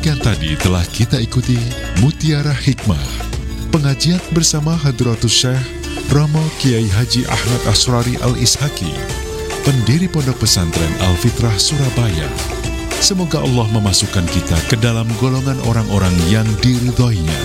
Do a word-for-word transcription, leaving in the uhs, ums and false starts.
Demikian tadi telah kita ikuti Mutiara Hikmah, pengajian bersama Hadratus Syekh Romo Kiai Haji Ahmad Asrari Al-Ishaki, pendiri Pondok Pesantren Al-Fitrah Surabaya. Semoga Allah memasukkan kita ke dalam golongan orang-orang yang diridhoinya.